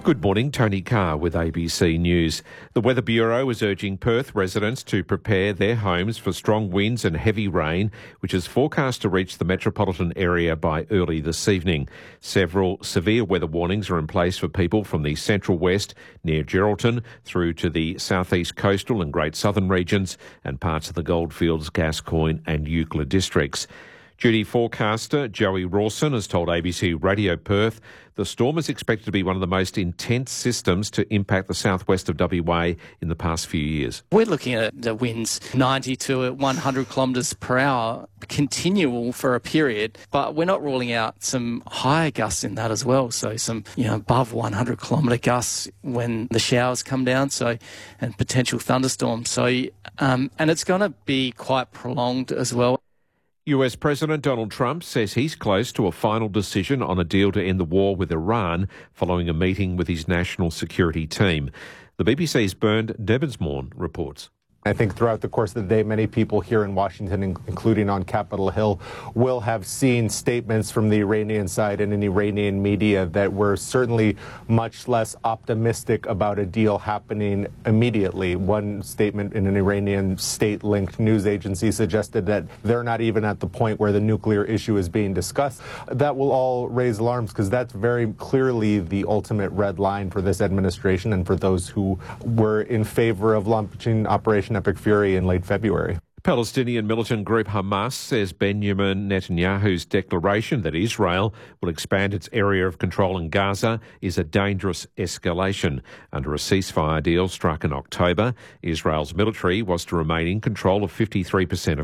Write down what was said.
Good morning, Tony Carr with ABC News. The Weather Bureau is urging Perth residents to prepare their homes for strong winds and heavy rain, which is forecast to reach the metropolitan area by early this evening. Several severe weather warnings are in place for people from the central west near Geraldton through to the southeast coastal and Great Southern regions and parts of the Goldfields, Gascoyne and Euclid districts. Duty forecaster Joey Rawson has told ABC Radio Perth the storm is expected to be one of the most intense systems to impact the southwest of WA in the past few years. We're looking at the winds 90 to 100 kilometres per hour, continual for a period, but we're not ruling out some higher gusts in that as well. So some, above 100 kilometre gusts when the showers come down, and potential thunderstorms. And it's going to be quite prolonged as well. US President Donald Trump says he's close to a final decision on a deal to end the war with Iran following a meeting with his national security team. The BBC's Bernd Debensmoorn reports. I think throughout the course of the day, many people here in Washington, including on Capitol Hill, will have seen statements from the Iranian side and in Iranian media that were certainly much less optimistic about a deal happening immediately. One statement in an Iranian state-linked news agency suggested that they're not even at the point where the nuclear issue is being discussed. That will all raise alarms because that's very clearly the ultimate red line for this administration and for those who were in favor of launching Operation Epic Fury in late February. Palestinian militant group Hamas says Benjamin Netanyahu's declaration that Israel will expand its area of control in Gaza is a dangerous escalation. Under a ceasefire deal struck in October, Israel's military was to remain in control of 53% of